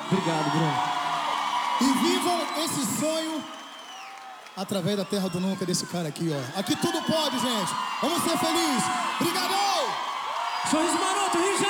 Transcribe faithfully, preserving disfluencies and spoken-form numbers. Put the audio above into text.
Obrigado, Bruno. E vivam esse sonho através da Terra do Nunca desse cara aqui, ó. Aqui tudo pode, gente. Vamos ser felizes. Obrigado! Sorriso Maroto, Rio de Janeiro.